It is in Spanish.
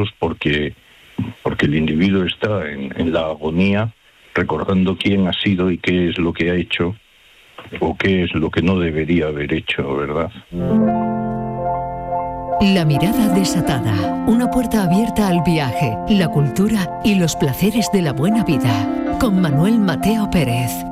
dolorosos porque el individuo está en la agonía, recordando quién ha sido y qué es lo que ha hecho o qué es lo que no debería haber hecho, ¿verdad? La mirada desatada, una puerta abierta al viaje, la cultura y los placeres de la buena vida, con Manuel Mateo Pérez.